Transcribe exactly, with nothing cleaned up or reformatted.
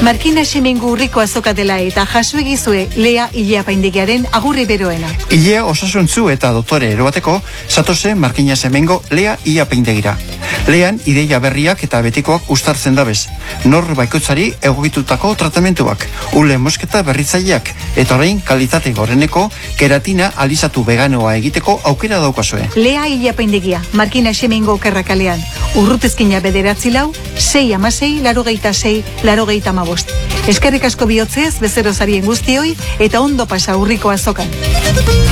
Markina Semengo urriko azoka dela eta jaso egizue Lea Ileapaindegiaren agurri beroena. Ilea osasuntzu eta doktore erobateko, zatoze Markina Semengo Lea Ileapaindegira. Lean ideia berriak eta betikoak ustartzen dabez. Nor baikoitzari egokitutako tratamentuak, ule mosketa berritzaileak, eta orain kalitate goreneko keratina alizatu veganoa egiteko aukera daukazue. Lea Ileapaindegia, Markina Semengo kerrakalean. Urrutezkina bederatzi lau, sei amasei, larogeita sei, larogeita amabost. Eskerrik asko bihotzez, bezero zarien guztioi, eta ondo pasa urriko azokan.